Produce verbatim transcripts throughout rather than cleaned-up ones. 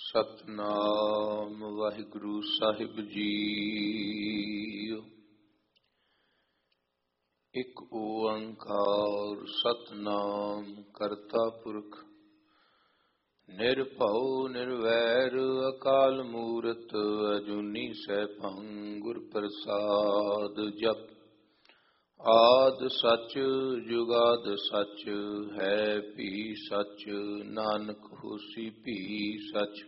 ਸਤਨਾਮ ਵਾਹਿਗੁਰੂ ਸਾਹਿਬ ਜੀ। ਇੱਕ ਓੰਕਾਰ ਸਤਨਾਮ ਕਰਤਾ ਪੁਰਖ ਨਿਰਭਉ ਨਿਰਵੈਰ ਅਕਾਲ ਮੂਰਤ ਅਜੂਨੀ ਸੈਭੰ ਗੁਰ ਪ੍ਰਸਾਦ। ਜਪ ਆਦ ਸਚ ਜੁਗਾਦ ਸਚ ਹੈ ਭੀ ਸਚ ਨਾਨਕ ਹੋਸੀ ਭੀ ਸਚ।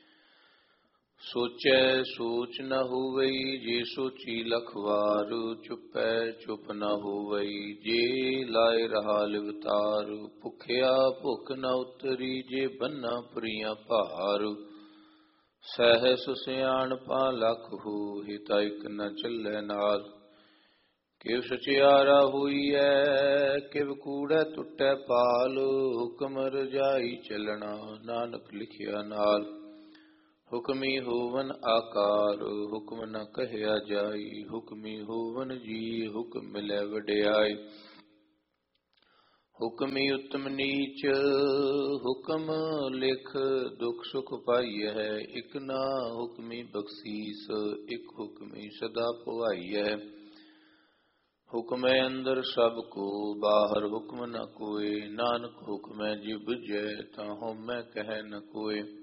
ਸੋਚੈ ਸੋਚ ਨ ਹੋਵਈ ਜੇ ਸੋਚੀ ਲਖ ਵਾਰ ਚੁਪੈ ਚੁਪ ਨ ਹੋਵਈ ਜੇ ਲਾਇ ਰਹਾ ਲਿਵਤਾਰ। ਭੁਖਿਆ ਭੁਖ ਨ ਉਤਰੀ ਜੇ ਬੰਨਾ ਪੁਰੀਆਂ ਭਾਰ। ਸਹਿਸ ਸਿਆਣਪਾ ਲਖ ਹੋ ਹਿਤਾ ਇਕ ਨ ਚੱਲੈ ਨਾਲ। ਕਿਵ ਸਚਿਆਰਾ ਹੋਈਐ ਕਿਵ ਕੂੜੈ ਟੁੱਟੈ ਪਾਲ। ਹੁਕਮ ਰਜਾਈ ਚੱਲਣਾ ਨਾਨਕ ਲਿਖਿਆ ਨਾਲ। ਹੁਕਮੀ ਹੋਵਨ ਆਕਾਰ ਹੁਕਮ ਨ ਕਹਿਆ ਜਾਈ। ਹੁਕਮੀ ਹੋਵਨ ਜੀ ਹੁਕਮ ਮਿਲੈ ਵਡਿਆਈ। ਹੁਕਮੀ ਉਤਮ ਨੀਚ ਹੁਕਮ ਲਿਖ ਦੁਖ ਸੁਖ ਪਾਈਐ। ਇਕ ਨਾ ਹੁਕਮੀ ਬਖਸੀਸ ਇਕ ਹੁਕਮੀ ਸਦਾ ਭਵਾਈਐ। ਹੁਕਮੈ ਅੰਦਰ ਸਭ ਕੋ ਬਾਹਰ ਹੁਕਮ ਨ ਕੋਇ। ਨਾਨਕ ਹੁਕਮੈ ਜਿ ਬੁਝੈ ਤਾਂ ਹਉਮੈ ਕਹਿ ਨ ਕੋਇ।